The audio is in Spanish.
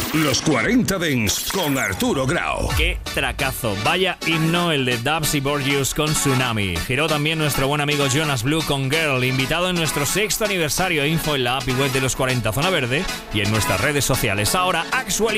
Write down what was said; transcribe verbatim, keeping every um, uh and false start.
Los cuarenta Dance con Arturo Grau. Qué tracazo, vaya himno el de Dubs y Borgius con Tsunami. Giró también nuestro buen amigo Jonas Blue con Girl, invitado en nuestro sexto aniversario. Info en la app y web de Los cuarenta Zona Verde y en nuestras redes sociales. Ahora Axwell